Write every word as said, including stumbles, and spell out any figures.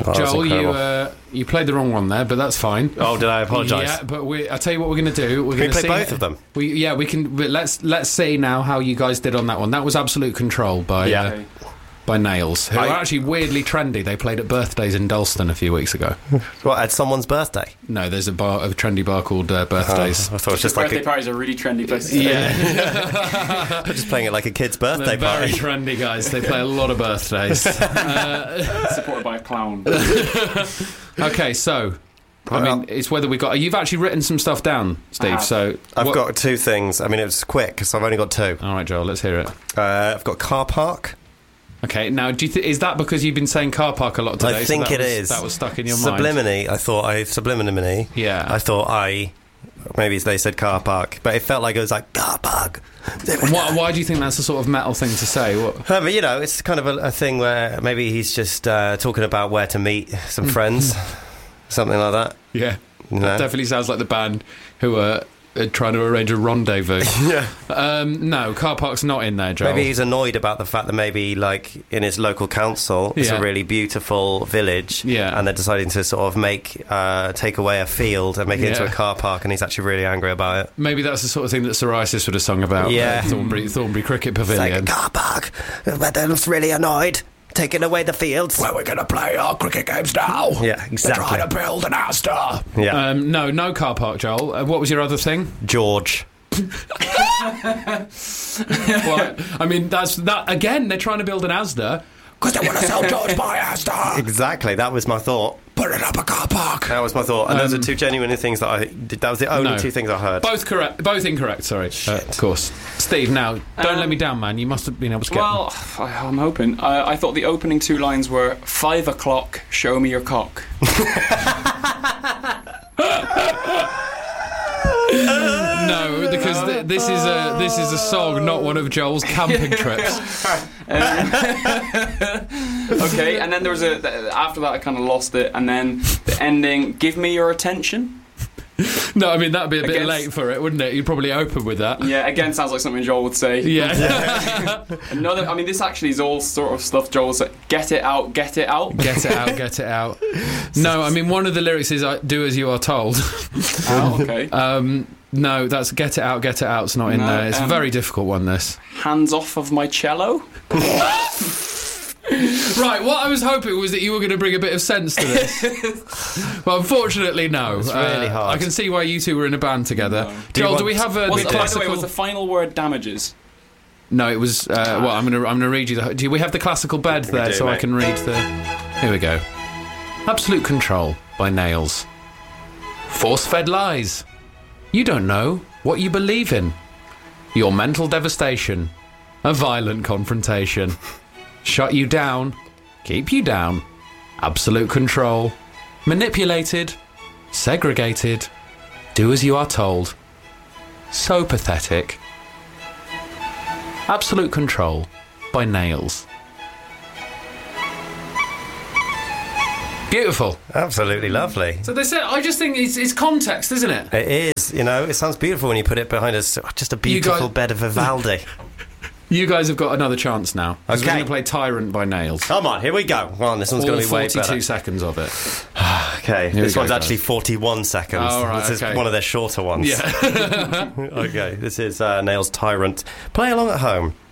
Oh, Joel, you uh, you played the wrong one there, but that's fine. Oh, did I apologise? Yeah, but we, I'll tell you what we're going to do. We're Can going we to play both of them? We, yeah, we can. But let's let's see now how you guys did on that one. That was Absolute Control by Yeah. uh, by Nails, who I- are actually weirdly trendy. They played at birthdays in Dalston a few weeks ago. What, at someone's birthday? No, there's a bar, a trendy bar called uh, Birthdays. I thought it was just like Birthday a, parties are really trendy places. to Yeah, just playing it like a kid's birthday they're very party. trendy guys. They play a lot of birthdays. uh, Supported by a clown. okay, so I mean, it's whether we got. You've actually written some stuff down, Steve. have. So I've what- got two things. I mean, it was quick, so I've only got two. All right, Joel, let's hear it. Uh, I've got car park. Okay, now do you th- is that because you've been saying car park a lot today? I so think that it was, is. That was stuck in your mind. Subliminally, I thought I subliminally. Yeah. I thought I. Maybe they said car park, but it felt like it was like car park. And why, why do you think that's a sort of metal thing to say? What? Uh, but you know, it's kind of a, a thing where maybe he's just uh, talking about where to meet some friends, something like that. Yeah, You that know? definitely sounds like the band who are uh, trying to arrange a rendezvous. Yeah. Um, no, car park's not in there, Joel. Maybe he's annoyed about the fact that maybe, like, in his local council, it's Yeah. a really beautiful village, Yeah. and they're deciding to sort of make, uh, take away a field and make it into Yeah. a car park, and he's actually really angry about it. Maybe that's the sort of thing that Psoriasis would have sung about. Yeah. uh, Thornbury, Thornbury Cricket It's like a Pavilion. car park, but they're really annoyed, taking away the fields. Where we're going to play our cricket games now. Yeah, exactly. We're trying to build an Astor. Yeah. Um, no, no car park, Joel. Uh, what was your other thing? George. Well, I mean, that's that again. They're trying to build an Asda because they want to sell George by Asda. Exactly, that was my thought. Put it up a car park. That was my thought. And those Um, are two genuine things that I did. That was the only No. two things I heard. Both correct. Both incorrect. Sorry. Uh, of course. Steve, now don't Um, let me down, man. You must have been able to get. Well, I, I'm hoping. I, I thought the opening two lines were five o'clock. Show me your cock. No, because th- this is a this is a song, not one of Joel's camping trips. Okay, and then there was a. After that, I kind of lost it, and then the ending. Give me your attention. No, I mean that'd be a bit Against- late for it, wouldn't it? You'd probably open with that. Yeah, again, sounds like something Joel would say. Yeah. Another. I mean, this actually is all sort of stuff Joel said. Get it out. Get it out. Get it out. Get it out. No, I mean one of the lyrics is "I do as you are told." Oh, okay. Um, no, that's "Get it out. Get it out." It's not in No, there. It's a um, very difficult one. This. Hands off of my cello. Right, what I was hoping was that you were going to bring a bit of sense to this. Well, unfortunately, no. It's really Uh, hard. I can see why you two were in a band together. No. Do you Joel, do want- we have a Was, the by the classical? way, was the final word damages? No, it was. Uh, well, I'm going to I'm going to read you the. Do we have the classical bed there, do, so I mate. can read the? Here we go. Absolute Control by Nails. Force-fed lies. You don't know what you believe in. Your mental devastation. A violent confrontation. Shut you down. Keep you down. Absolute control. Manipulated. Segregated. Do as you are told. So pathetic. Absolute Control by Nails. Beautiful. Absolutely lovely. So they said, I just think it's, it's context, isn't it? It is, you know, it sounds beautiful when you put it behind us. Just a beautiful guys- bed of Vivaldi. You guys have got another chance now. 'Cause Okay. We're going to play Tyrant by Nails. Come on, here we go. Well, this one's All going to be way forty-two better. seconds of it. Okay, Here we this go, one's guys. actually forty-one seconds. Oh, right, this okay. is one of their shorter ones. Yeah. Okay, this is uh, Nails Tyrant. Play along at home.